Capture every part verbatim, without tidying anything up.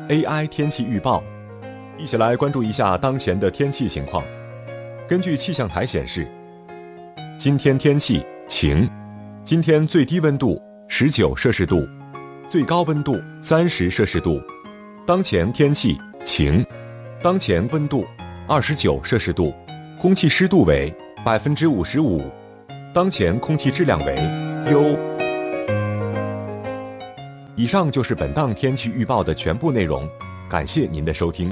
A I 天气预报，一起来关注一下当前的天气情况。根据气象台显示，今天天气晴，今天最低温度十九摄氏度，最高温度三十摄氏度。当前天气晴，当前温度二十九摄氏度，空气湿度为百分之五十五，当前空气质量为优。以上就是本档天气预报的全部内容，感谢您的收听。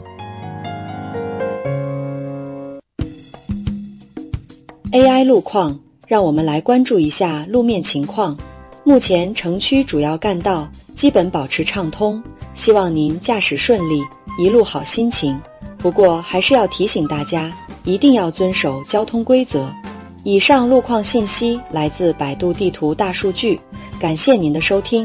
A I 路况，让我们来关注一下路面情况。目前城区主要干道基本保持畅通，希望您驾驶顺利，一路好心情。不过还是要提醒大家，一定要遵守交通规则。以上路况信息来自百度地图大数据，感谢您的收听。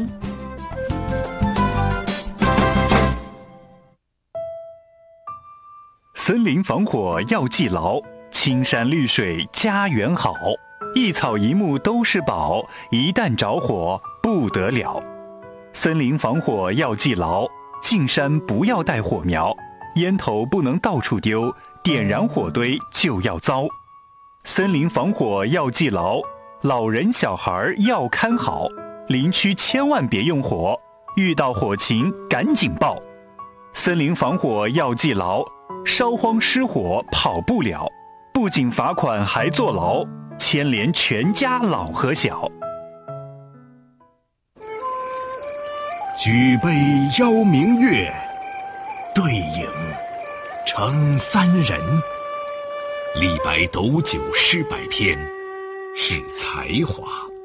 森林防火要记牢，青山绿水家园好，一草一木都是宝，一旦着火不得了。森林防火要记牢，进山不要带火苗，烟头不能到处丢，点燃火堆就要遭。森林防火要记牢，老人小孩要看好，林区千万别用火，遇到火情赶紧报。森林防火要记牢，烧荒失火跑不了，不仅罚款还坐牢，牵连全家老和小。 举杯邀明月，对影成三人。李白斗酒诗百篇，是才华。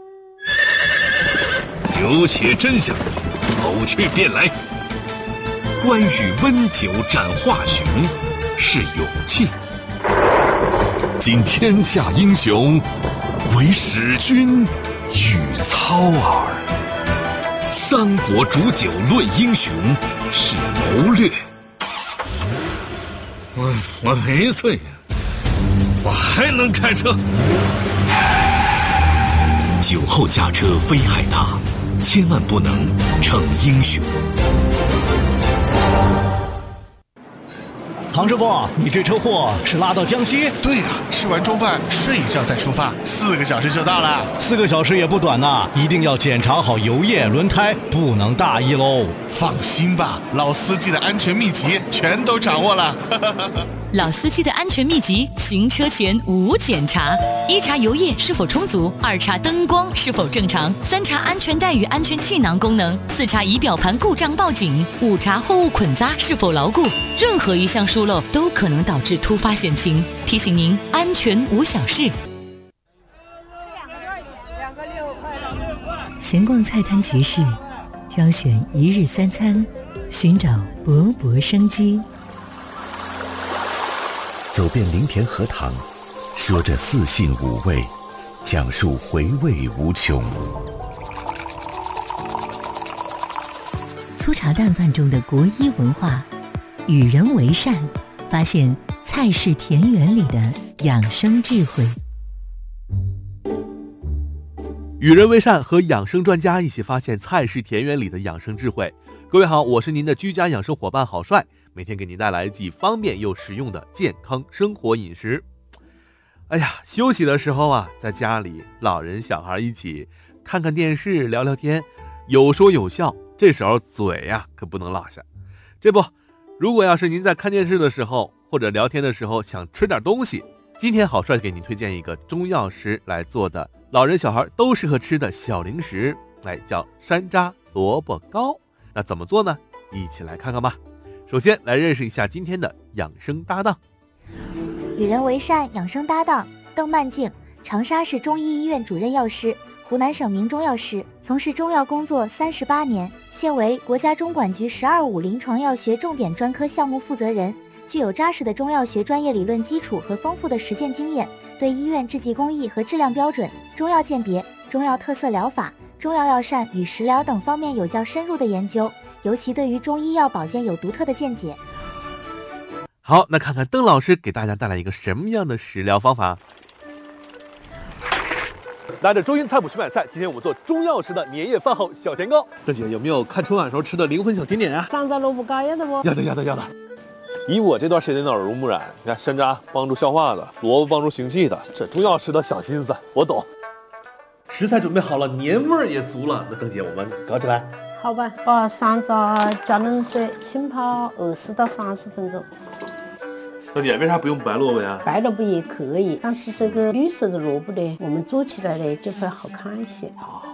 酒且真相，口去便来。关羽温酒斩华雄，是勇气。今天下英雄，唯使君与操耳。三国煮酒论英雄，是谋略。我我没醉呀，我还能开车。酒后驾车非害大，千万不能逞英雄。 唐师傅，你这车货是拉到江西？ 对呀、啊，吃完中饭睡一觉再出发，四个小时就到了。 四个小时也不短呐，一定要检查好油液、轮胎，不能大意喽。 放心吧，老司机的安全秘籍全都掌握了。 老司机的安全秘籍：行车前无检查，一查油液是否充足，二查灯光是否正常，三查安全带与安全气囊功能，四查仪表盘故障报警，五查货物捆扎是否牢固。任何一项疏漏都可能导致突发险情，提醒您安全无小事。 闲逛菜摊集市，挑选一日三餐，寻找勃勃生机。 走遍林田荷塘，说着四性五味，讲述回味无穷。 粗茶淡饭中的国医文化，与人为善，发现菜市田园里的养生智慧。 与人为善和养生专家一起发现菜市田园里的养生智慧。各位好，我是您的居家养生伙伴郝帅，每天给您带来既方便又实用的健康生活饮食。哎呀，休息的时候啊，在家里老人小孩一起看看电视聊聊天，有说有笑，这时候嘴呀、啊、可不能落下。这不，如果要是您在看电视的时候或者聊天的时候想吃点东西，今天郝帅给您推荐一个中药师来做的老人小孩都适合吃的小零食，哎，叫山楂萝卜糕。那怎么做呢？一起来看看吧。首先来认识一下今天的养生搭档。 与人为善养生搭档邓曼静，长沙市中医医院主任药师，湖南省名中药师，从事中药工作三十八年，现为国家中管局十二五临床药学重点专科项目负责人，具有扎实的中药学专业理论基础和丰富的实践经验，对医院制剂工艺和质量标准、中药鉴别、中药特色疗法、中药药膳与食疗等方面有较深入的研究，尤其对于中医药保健有独特的见解。 好，那看看邓老师给大家带来一个什么样的食疗方法。 拿着周英菜谱去买菜，今天我们做中药食的年夜饭后小甜糕。大姐有没有看春晚时候吃的灵魂小甜点啊？ 山楂萝卜糕要的不？ 要的要的要的。以我这段时间的耳濡目染，你看山楂帮助消化的，萝卜帮助行气的，这中药食的小心思我懂。食材准备好了，年味儿也足了，那邓姐我们搞起来。 好吧，把山楂加冷水浸泡二十到三十分钟。 邓姐为啥不用白萝卜呀？ 白萝卜也可以，但是这个绿色的萝卜呢，我们做起来呢就会好看一些。 好。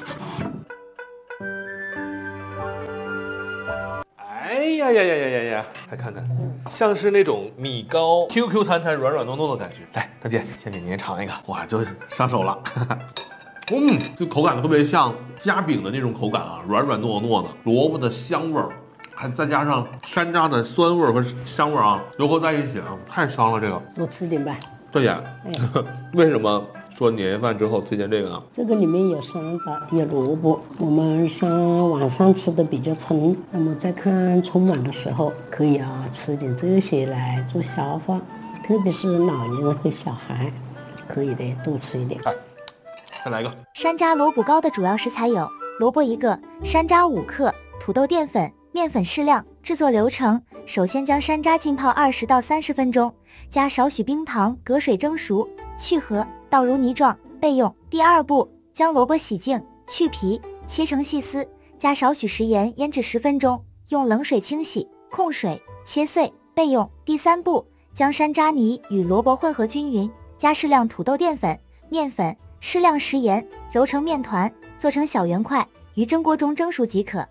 哎呀呀呀呀呀呀！来看看，像是那种米糕 Q Q 弹弹、软软糯糯的感觉。来，邓姐，先给您尝一个，哇，就上手了。嗯，这口感特别像夹饼的那种口感啊，软软糯糯的，萝卜的香味儿，还再加上山楂的酸味儿和香味儿啊，融合在一起啊，太香了。这个多吃点吧。 邓姐，哎、为什么说年夜饭之后推荐这个呢？ 这个里面有山楂，有萝卜，我们像晚上吃的比较撑，那么在看春晚的时候，可以啊吃点这些来做消化，特别是老年人和小孩，可以的多吃一点。 哎，再来一个。 山楂萝卜糕的主要食材有萝卜一个，山楂五克，土豆淀粉、面粉适量。制作流程：首先将山楂浸泡二十到三十分钟，加少许冰糖，隔水蒸熟，去核，倒如泥状，备用。第二步，将萝卜洗净，去皮，切成细丝，加少许食盐腌制十分钟，用冷水清洗，控水，切碎，备用。第三步，将山楂泥与萝卜混合均匀，加适量土豆淀粉、面粉，适量食盐，揉成面团，做成小圆块，于蒸锅中蒸熟即可。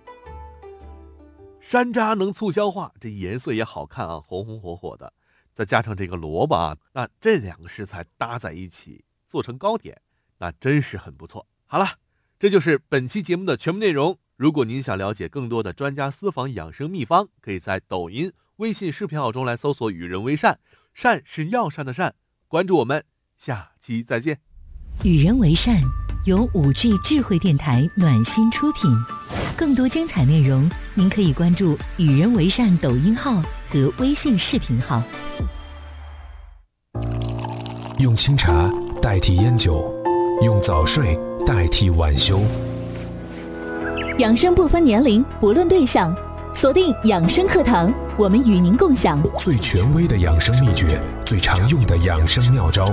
山楂能促消化，这颜色也好看啊，红红火火的，再加上这个萝卜啊，那这两个食材搭在一起做成糕点，那真是很不错。好了，这就是本期节目的全部内容。如果您想了解更多的专家私房养生秘方，可以在抖音、微信视频号中来搜索与人为善，善是药膳的善，关注我们，下期再见。 与人为善由五 G 智慧电台暖心出品，更多精彩内容您可以关注与人为善抖音号和微信视频号。 用清茶代替烟酒，用早睡代替晚休。 养生不分年龄，不论对象，锁定养生课堂，我们与您共享最权威的养生秘诀，最常用的养生妙招。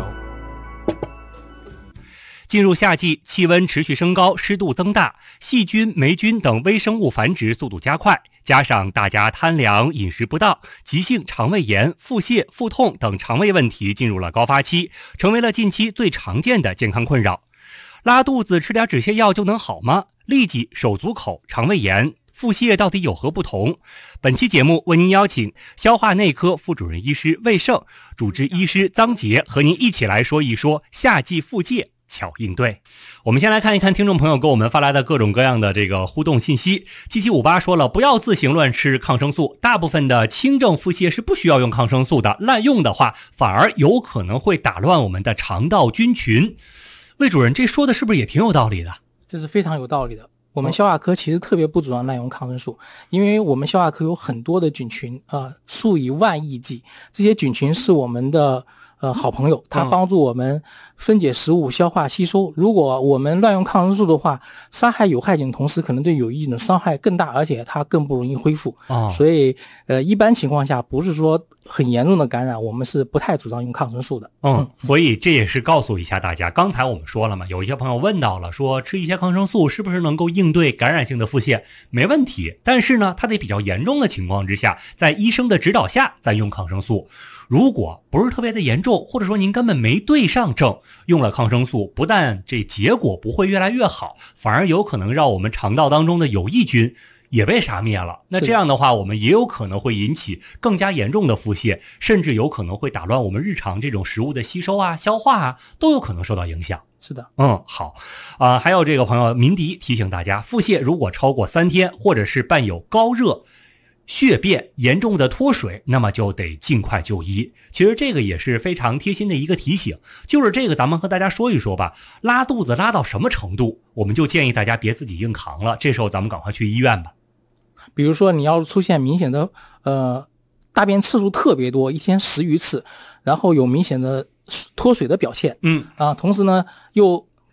进入夏季，气温持续升高，湿度增大，细菌、霉菌等微生物繁殖速度加快，加上大家贪凉、饮食不当，急性肠胃炎、腹泻、腹痛等肠胃问题进入了高发期，成为了近期最常见的健康困扰。拉肚子吃点止泻药就能好吗？痢疾、手足口、肠胃炎、腹泻到底有何不同？本期节目为您邀请消化内科副主任医师魏胜、主治医师臧杰和您一起来说一说夏季腹泻巧应对。我们先来看一看听众朋友给我们发来的各种各样的这个互动信息。七七五八说了，不要自行乱吃抗生素，大部分的轻症腹泻是不需要用抗生素的，滥用的话反而有可能会打乱我们的肠道菌群。魏主任，这说的是不是也挺有道理的？ 这是非常有道理的。我们消化科其实特别不主张滥用抗生素，因为我们消化科有很多的菌群啊、呃，数以万亿计，这些菌群是我们的呃好朋友，它帮助我们分解食物、消化吸收。如果我们乱用抗生素的话，杀害有害菌的同时，可能对有益菌的伤害更大，而且它更不容易恢复。 哦、 所以呃，一般情况下，不是说很严重的感染，我们是不太主张用抗生素的。 嗯，所以这也是告诉一下大家，刚才我们说了嘛，有一些朋友问到了，说吃一些抗生素是不是能够应对感染性的腹泻？没问题，但是呢，它得比较严重的情况之下，在医生的指导下再用抗生素。如果不是特别的严重，或者说您根本没对上症，用了抗生素，不但这结果不会越来越好，反而有可能让我们肠道当中的有益菌也被杀灭了。那这样的话，我们也有可能会引起更加严重的腹泻，甚至有可能会打乱我们日常这种食物的吸收啊、消化啊，都有可能受到影响。 是的， 嗯，好，啊、呃，还有这个朋友民迪提醒大家，腹泻如果超过三天，或者是伴有高热、血便、严重的脱水，那么就得尽快就医。其实这个也是非常贴心的一个提醒，就是这个咱们和大家说一说吧。拉肚子拉到什么程度，我们就建议大家别自己硬扛了，这时候咱们赶快去医院吧。 比如说你要出现明显的呃大便次数特别多，一天十余次，然后有明显的脱水的表现， 嗯啊，同时呢又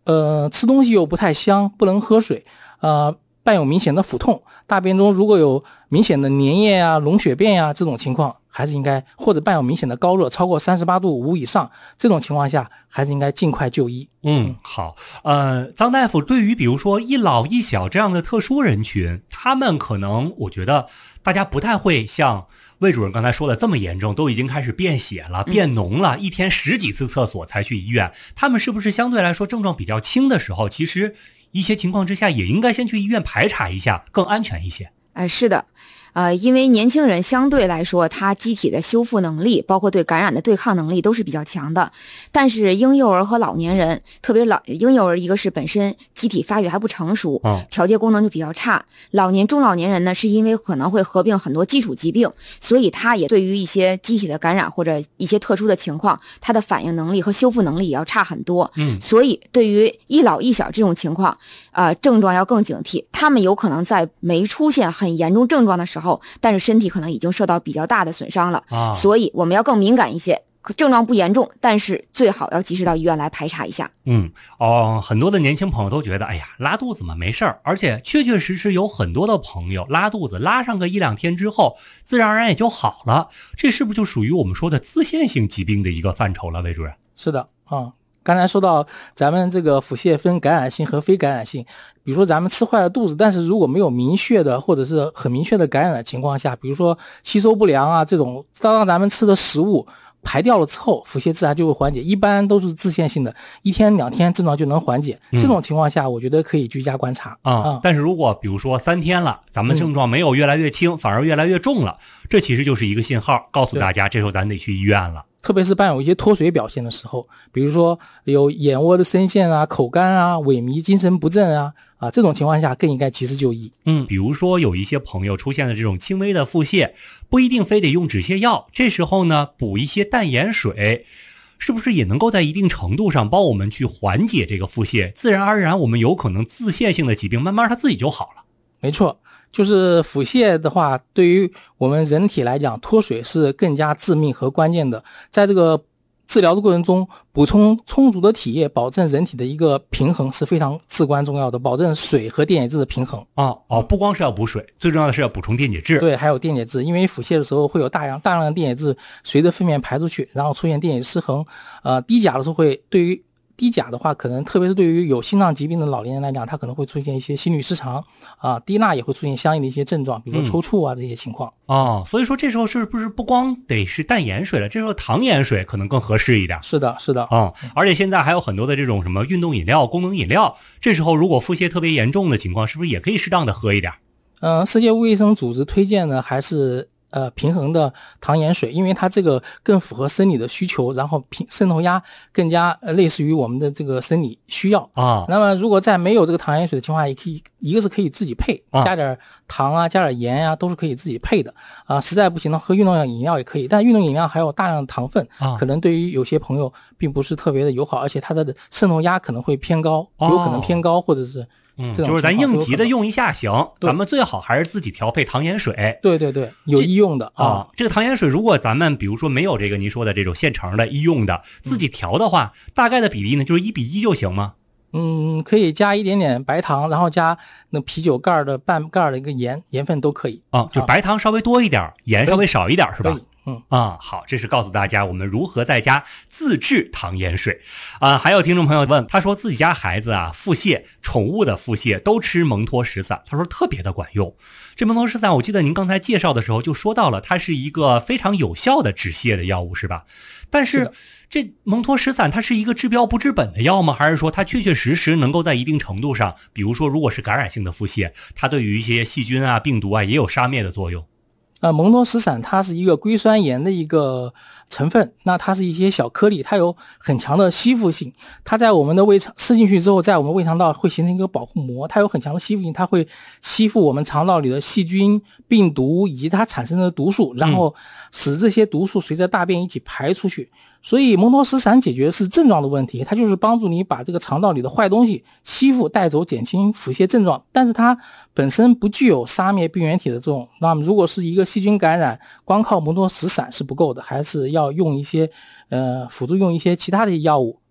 呃吃东西又不太香，不能喝水，呃伴有明显的腹痛，大便中如果有明显的粘液啊、溶血便呀、啊、这种情况，还是应该，或者伴有明显的高热超过三十八度五以上，这种情况下还是应该尽快就医。 嗯，好，呃，张大夫，对于比如说一老一小这样的特殊人群，他们可能我觉得大家不太会像魏主任刚才说的这么严重，都已经开始便血了、变脓了，一天十几次厕所才去医院，他们是不是相对来说症状比较轻的时候，其实一些情况之下也应该先去医院排查一下，更安全一些？ 哎，是的。呃，因为年轻人相对来说，他机体的修复能力，包括对感染的对抗能力都是比较强的。但是婴幼儿和老年人，特别老婴幼儿，一个是本身机体发育还不成熟，调节功能就比较差。老年中老年人呢，是因为可能会合并很多基础疾病，所以他也对于一些机体的感染或者一些特殊的情况，他的反应能力和修复能力也要差很多。嗯，所以对于一老一小这种情况，呃，症状要更警惕。他们有可能在没出现很严重症状的时候，但是身体可能已经受到比较大的损伤了，啊、所以我们要更敏感一些。症状不严重，但是最好要及时到医院来排查一下。 嗯，哦，很多的年轻朋友都觉得，哎呀，拉肚子嘛没事儿，而且确确实实有很多的朋友拉肚子，拉上个一两天之后，自然而然也就好了。这是不是就属于我们说的自限性疾病的一个范畴了，魏主任？ 是的，啊、嗯。刚才说到咱们这个腹泻分感染性和非感染性，比如说咱们吃坏了肚子，但是如果没有明确的或者是很明确的感染的情况下，比如说吸收不良啊这种，当咱们吃的食物排掉了之后，腹泻自然就会缓解，一般都是自限性的，一天两天症状就能缓解。嗯、这种情况下我觉得可以居家观察啊、嗯嗯。但是如果比如说三天了，咱们症状没有越来越轻、嗯、反而越来越重了，这其实就是一个信号，告诉大家这时候咱得去医院了。 特别是伴有一些脱水表现的时候，比如说有眼窝的深陷啊、口干啊、萎靡、精神不振啊，啊这种情况下更应该及时就医。 嗯，比如说有一些朋友出现了这种轻微的腹泻，不一定非得用止泻药，这时候呢补一些淡盐水，是不是也能够在一定程度上帮我们去缓解这个腹泻？自然而然我们有可能自限性的疾病慢慢它自己就好了。 没错。就是腹泻的话，对于我们人体来讲，脱水是更加致命和关键的。在这个治疗的过程中，补充充足的体液，保证人体的一个平衡是非常至关重要的，保证水和电解质的平衡。 哦哦，不光是要补水，最重要的是要补充电解质。 对，还有电解质，因为腹泻的时候会有大量大量的电解质随着粪便排出去，然后出现电解质失衡。呃，低钾的时候会对于低钾的话，可能特别是对于有心脏疾病的老年人来讲，他可能会出现一些心律失常啊，低钠也会出现相应的一些症状，比如说抽搐啊、嗯、这些情况。 哦，所以说这时候是不是不光得是淡盐水了，这时候糖盐水可能更合适一点。 是的，是的。 哦，而且现在还有很多的这种什么运动饮料、功能饮料，这时候如果腹泻特别严重的情况，是不是也可以适当的喝一点？ 嗯、呃，世界卫生组织推荐呢，还是呃，平衡的糖盐水，因为它这个更符合生理的需求，然后平渗透压更加呃类似于我们的这个生理需要啊。那么如果在没有这个糖盐水的情况下，也可以一个是可以自己配，加点糖啊，加点盐啊，都是可以自己配的啊。实在不行呢，喝运动饮料也可以，但运动饮料还有大量的糖分，啊、可能对于有些朋友并不是特别的友好，而且它的渗透压可能会偏高，哦、有可能偏高或者是。 嗯，就是咱应急的用一下行，咱们最好还是自己调配糖盐水。 对对对，有医用的啊、哦。这个糖盐水，如果咱们比如说没有这个您说的这种现成的医用的，自己调的话，嗯、大概的比例呢，就是一比一就行吗？ 嗯，可以加一点点白糖，然后加那啤酒盖的半盖的一个盐，盐分都可以。 啊、哦，就白糖稍微多一点，啊、盐稍微少一点，是吧？ 嗯啊，好，这是告诉大家我们如何在家自制糖盐水啊。还有听众朋友问，他说自己家孩子啊腹泻，宠物的腹泻都吃蒙脱石散，他说特别的管用。这蒙脱石散，我记得您刚才介绍的时候就说到了，它是一个非常有效的止泻的药物，是吧？但是这蒙脱石散它是一个治标不治本的药吗？还是说它确确实实能够在一定程度上，比如说如果是感染性的腹泻，它对于一些细菌啊、病毒啊也有杀灭的作用？ 呃，蒙脱石散它是一个硅酸盐的一个成分，那它是一些小颗粒，它有很强的吸附性，它在我们的胃肠吃进去之后，在我们胃肠道会形成一个保护膜，它有很强的吸附性，它会吸附我们肠道里的细菌、病毒以及它产生的毒素，然后使这些毒素随着大便一起排出去。所以蒙脱石散解决的是症状的问题，它就是帮助你把这个肠道里的坏东西吸附带走，减轻腹泻症状，但是它本身不具有杀灭病原体的作用。那么如果是一个细菌感染，光靠蒙脱石散是不够的，还是要用一些呃辅助用一些其他的药物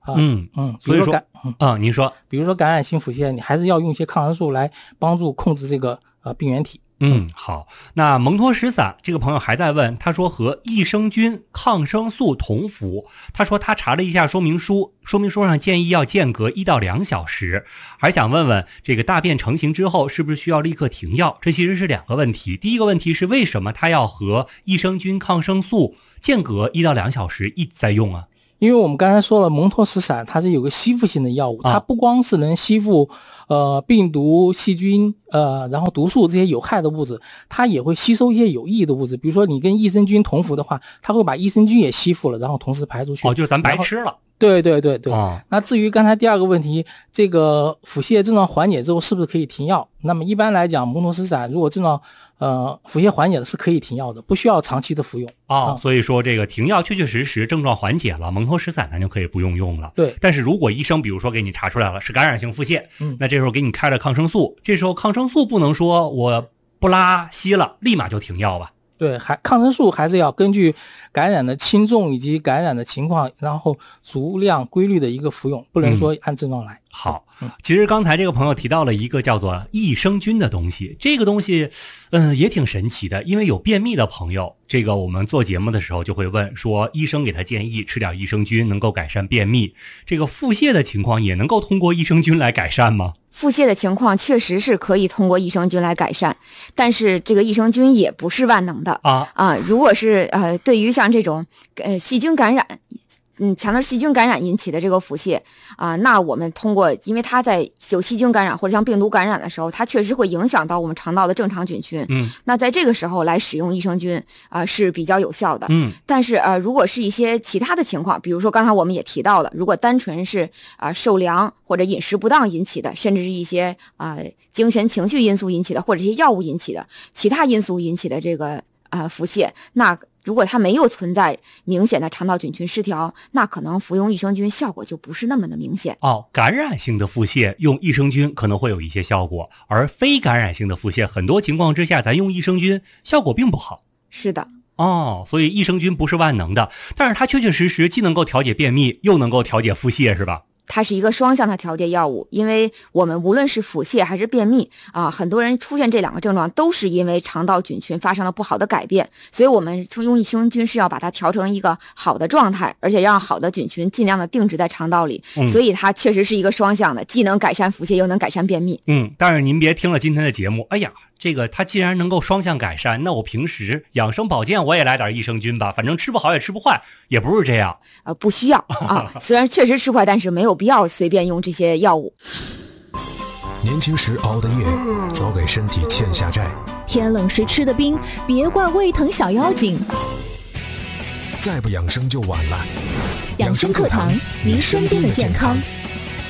啊。 嗯嗯， 所以说感啊，您说， 比如说感染性腹泻，你还是要用一些抗生素来帮助控制这个呃病原体。 嗯，好。那蒙脱石散这个朋友还在问，他说和益生菌、抗生素同服。他说他查了一下说明书，说明书上建议要间隔一到两小时，还想问问这个大便成型之后是不是需要立刻停药？这其实是两个问题。第一个问题是为什么他要和益生菌、抗生素间隔一到两小时一直在用啊？ 因为我们刚才说了，蒙脱石散它是有个吸附性的药物，它不光是能吸附呃病毒、细菌呃然后毒素这些有害的物质，它也会吸收一些有益的物质。比如说你跟益生菌同服的话，它会把益生菌也吸附了，然后同时排出去。 哦，就是咱白吃了。 对对对对、 哦、 那至于刚才第二个问题，这个腹泻症状缓解之后是不是可以停药？那么一般来讲，蒙脱石散如果症状呃腹泻缓解的是可以停药的，不需要长期的服用。 哦、嗯，所以说这个停药确确实实症状缓解了，蒙脱石散咱就可以不用用了。 对， 但是如果医生比如说给你查出来了是感染性腹泻， 嗯， 那这时候给你开了抗生素，这时候抗生素不能说我不拉稀了立马就停药吧？ 对，还抗生素还是要根据感染的轻重以及感染的情况，然后足量规律的一个服用，不能说按症状来。 嗯、好，其实刚才这个朋友提到了一个叫做益生菌的东西，这个东西嗯也挺神奇的，因为有便秘的朋友，这个我们做节目的时候就会问说，医生给他建议吃点益生菌能够改善便秘，这个腹泻的情况也能够通过益生菌来改善吗？ 腹泻的情况确实是可以通过益生菌来改善，但是这个益生菌也不是万能的啊啊！如果是呃对于像这种呃细菌感染，嗯，强的细菌感染引起的这个腹泻啊，那我们通过，因为它在有细菌感染或者像病毒感染的时候，它确实会影响到我们肠道的正常菌群。 嗯， 那在这个时候来使用益生菌啊是比较有效的。 嗯， 但是呃，如果是一些其他的情况，比如说刚才我们也提到了，如果单纯是啊、呃、受凉或者饮食不当引起的，甚至是一些啊、呃、精神情绪因素引起的，或者一些药物引起的，其他因素引起的这个啊、呃、腹泻，那如果它没有存在明显的肠道菌群失调，那可能服用益生菌效果就不是那么的明显。 哦，感染性的腹泻用益生菌可能会有一些效果，而非感染性的腹泻，很多情况之下咱用益生菌效果并不好。 是的。 哦，所以益生菌不是万能的，但是它确确实实既能够调节便秘，又能够调节腹泻，是吧？ 它是一个双向的调节药物，因为我们无论是腹泻还是便秘啊，很多人出现这两个症状都是因为肠道菌群发生了不好的改变，所以我们用益生菌是要把它调成一个好的状态，而且让好的菌群尽量的定植在肠道里、嗯、所以它确实是一个双向的，既能改善腹泻又能改善便秘。 嗯，但是您别听了今天的节目，哎呀，这个它既然能够双向改善，那我平时养生保健我也来点益生菌吧，反正吃不好也吃不坏，也不是这样。 呃，不需要啊，虽然确实吃坏，但是没有必要随便用这些药物。 年轻时熬的夜，早给身体欠下债。 天冷时吃的冰，别怪胃疼小妖精。 再不养生就晚了。 养生课堂，您身边的健康。